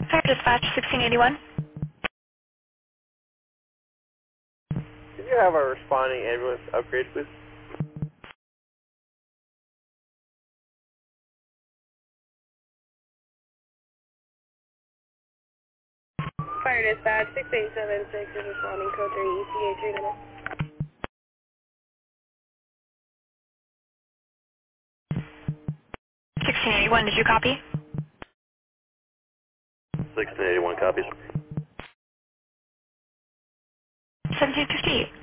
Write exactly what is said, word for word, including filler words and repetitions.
Fire dispatch sixteen eighty-one. Could you have our responding ambulance upgrade, please? Fire dispatch six eight seven six is responding code three E T A three minutes. sixteen eighty-one, did you copy? sixteen eighty-one copies. seventeen fifty-eight.